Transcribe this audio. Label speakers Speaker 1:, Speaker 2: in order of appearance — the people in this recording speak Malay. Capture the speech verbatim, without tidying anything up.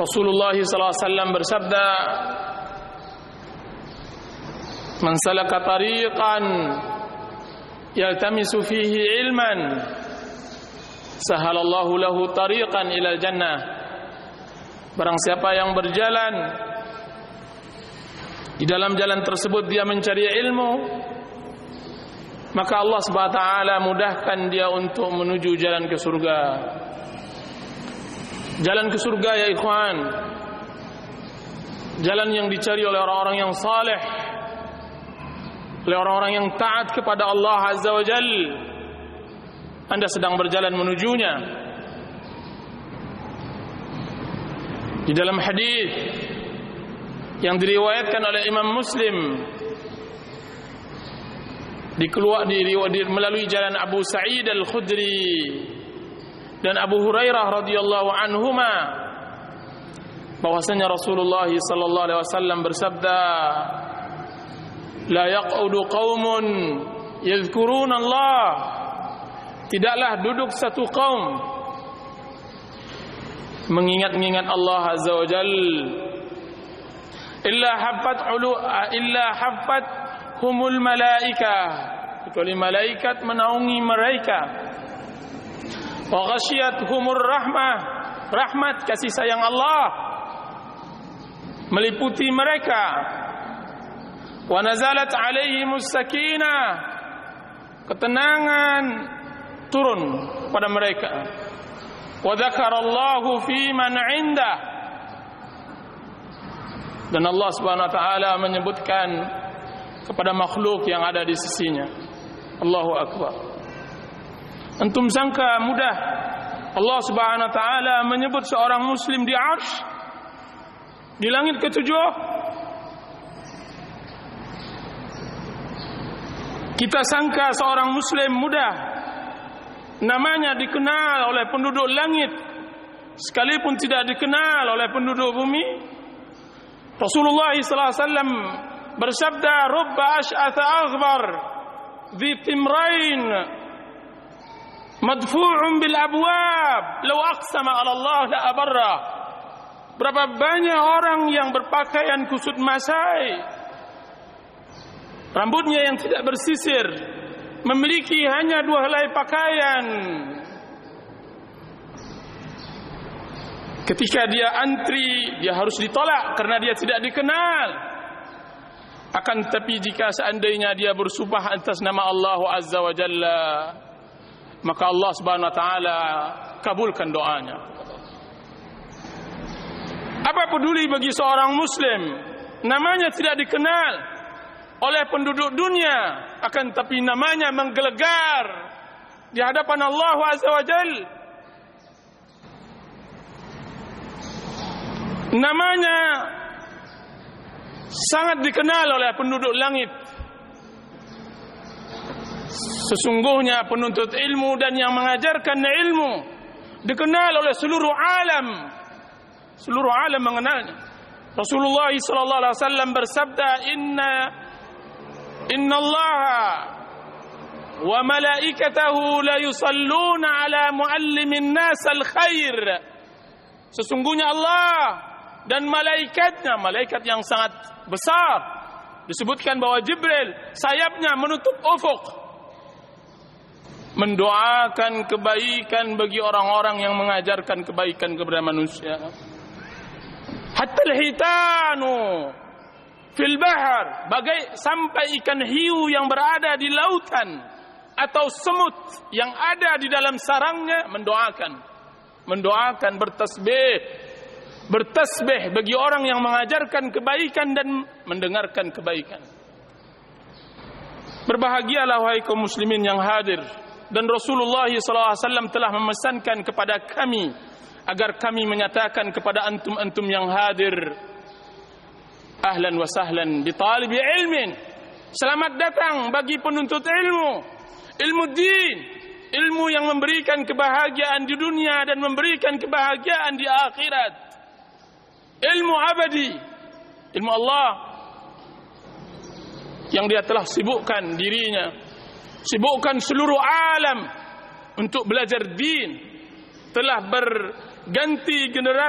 Speaker 1: Rasulullah sallallahu alaihi wasallam bersabda, "Man salaka tariqan yaltamisu fihi ilman, sahalallahu lahu tariqan ilal jannah." Barang siapa yang berjalan di dalam jalan tersebut dia mencari ilmu, maka Allah Subhanahu wa taala mudahkan dia untuk menuju jalan ke surga. Jalan ke surga ya ikhwan, jalan yang dicari oleh orang-orang yang saleh, oleh orang-orang yang taat kepada Allah Azza wa Jal. Anda sedang berjalan menujunya. Di dalam hadis yang diriwayatkan oleh Imam Muslim, dikeluar di, di melalui jalan Abu Sa'id Al-Khudri dan Abu Hurairah radhiyallahu anhuma, bahwasanya Rasulullah sallallahu alaihi wasallam bersabda, "La yaq'udu qaumun yadhkuruna Allah." Tidaklah duduk satu kaum mengingat-ingat Allah Azza wa Jal, illa haffat ulu illa haffat humul malaikah, kecuali malaikat menaungi mereka, wa ghasyiyatuhumur rahmah, rahmat kasih sayang Allah meliputi mereka, wa nazalat alaihimus sakinah, ketenangan turun pada mereka, wa dzakarallahu fi man 'indah, dan Allah Subhanahu wa taala menyebutkan kepada makhluk yang ada di sisinya. Allahu akbar. Antum sangka mudah Allah Subhanahu wa taala menyebut seorang muslim di arsy, di langit ketujuh? Kita sangka seorang muslim mudah namanya dikenal oleh penduduk langit, sekalipun tidak dikenal oleh penduduk bumi. Rasulullah sallallahu alaihi wasallam bersabda, "Rubba ash'atha aghbar dhi timrain madfu'un bil abwab law aqsama 'ala Allah la abarra." Berapa banyak orang yang berpakaian kusut masai, rambutnya yang tidak bersisir, memiliki hanya dua helai pakaian. Ketika dia antri, dia harus ditolak karena dia tidak dikenal. Akan tetapi jika seandainya dia bersumpah atas nama Allah Azza wa Jalla, maka Allah Subhanahu wa taala kabulkan doanya. Apa peduli bagi seorang muslim namanya tidak dikenal oleh penduduk dunia, akan tetapi namanya menggelegar di hadapan Allah Azza wa Jalla. Namanya sangat dikenal oleh penduduk langit. Sesungguhnya penuntut ilmu dan yang mengajarkan ilmu dikenal oleh seluruh alam. Seluruh alam mengenalnya. Rasulullah sallallahu alaihi wasallam bersabda, "Inna Inna Allah wa malaikatahu la yusalluna ala muallimin nas al-khair." Sesungguhnya Allah dan malaikatnya, malaikat yang sangat besar, disebutkan bahwa Jibril sayapnya menutup ufuk, mendoakan kebaikan bagi orang-orang yang mengajarkan kebaikan kepada manusia. Hatta al-hitanu fil bahr, bagai sampai ikan hiu yang berada di lautan atau semut yang ada di dalam sarangnya mendoakan, mendoakan bertasbih, bertasbih bagi orang yang mengajarkan kebaikan dan mendengarkan kebaikan. Berbahagialah wahai kaum muslimin yang hadir, dan Rasulullah sallallahu alaihi wasallam telah memesankan kepada kami agar kami menyatakan kepada antum-antum yang hadir, ahlan wa sahlan bi talibi ilmin, selamat datang bagi penuntut ilmu, ilmu din, ilmu yang memberikan kebahagiaan di dunia dan memberikan kebahagiaan di akhirat, ilmu abadi, ilmu Allah yang dia telah sibukkan dirinya, sibukkan seluruh alam untuk belajar din, telah berganti generasi